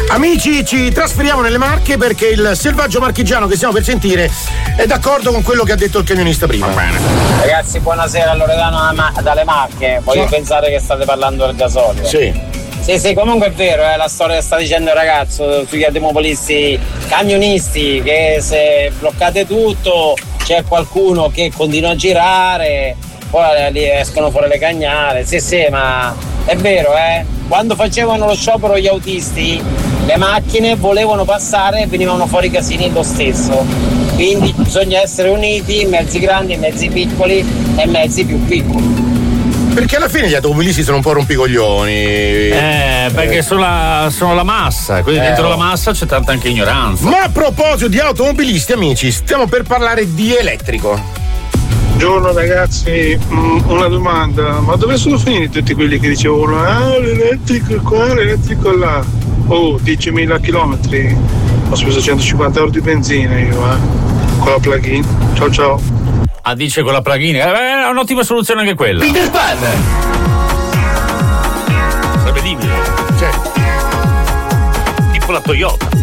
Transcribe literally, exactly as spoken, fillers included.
Amici, ci trasferiamo nelle Marche perché il selvaggio marchigiano che stiamo per sentire è d'accordo con quello che ha detto il camionista prima. Va bene. Ragazzi, buonasera, Loredano dalle Marche. Voglio no. pensare che state parlando del gasolio. Sì. Sì, sì, comunque è vero, è eh, la storia che sta dicendo il ragazzo sugli automobilisti camionisti, che se bloccate tutto c'è qualcuno che continua a girare, poi lì escono fuori le cagnate. Sì, sì, ma è vero, eh. Quando facevano lo sciopero gli autisti, le macchine volevano passare e venivano fuori casini lo stesso. Quindi bisogna essere uniti, mezzi grandi, mezzi piccoli e mezzi più piccoli. Perché alla fine gli automobilisti sono un po' rompicoglioni. Eh, perché sono la, sono la massa, quindi eh, dentro oh. la massa c'è tanta anche ignoranza. Ma a proposito di automobilisti, amici, stiamo per parlare di elettrico. Buongiorno ragazzi, una domanda, ma dove sono finiti tutti quelli che dicevano ah l'elettrico qua, l'elettrico là? Oh, diecimila chilometri, ho speso centocinquanta euro di benzina io, eh, con la plug-in. Ciao ciao. Ah, dice con la plug-in, eh, è un'ottima soluzione anche quella. Peter Pan! Sarebbe dimmi. Cioè. Tipo la Toyota.